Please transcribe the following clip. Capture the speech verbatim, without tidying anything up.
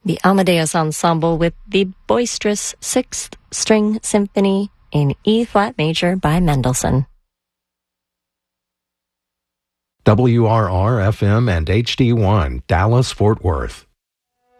The Amadeus Ensemble with the boisterous Sixth String Symphony in E-flat major by Mendelssohn. W R R F M and H D one, Dallas, Fort Worth.